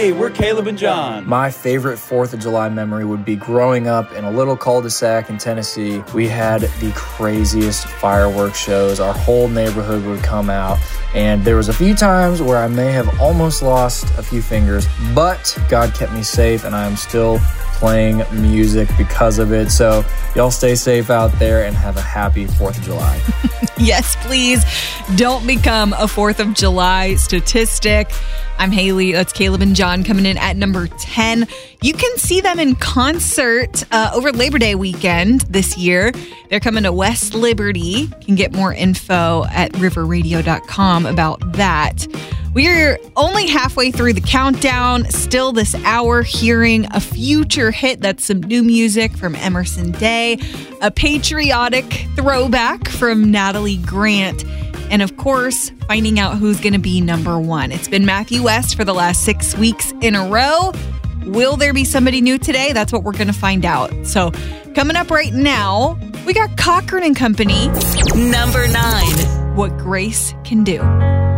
Hey, we're Caleb and John. My favorite 4th of July memory would be growing up in a little cul-de-sac in Tennessee. We had the craziest fireworks shows. Our whole neighborhood would come out, and there was a few times where I may have almost lost a few fingers, but God kept me safe, and I am still playing music because of it. So y'all stay safe out there and have a happy 4th of July. Yes, please don't become a 4th of July statistic. I'm Haley. That's Caleb and John coming in at number 10. You can see them in concert over Labor Day weekend this year. They're coming to West Liberty. You can get more info at riverradio.com about that. We're only halfway through the countdown. Still this hour hearing a future hit. That's some new music from Emerson Day, a patriotic throwback from Natalie Grant, and of course, finding out who's going to be number one. It's been Matthew West for the last 6 weeks in a row. Will there be somebody new today? That's what we're going to find out. So coming up right now, we got Cochran and Company. Number 9. What Grace Can Do.